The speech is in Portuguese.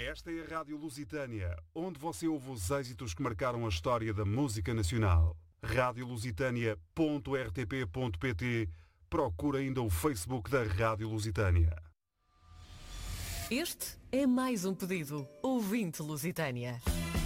Esta é a Rádio Lusitânia, onde você ouve os êxitos que marcaram a história da música nacional. radiolusitania.rtp.pt. Procura ainda o Facebook da Rádio Lusitânia. Este é mais um pedido. Ouvinte Lusitânia.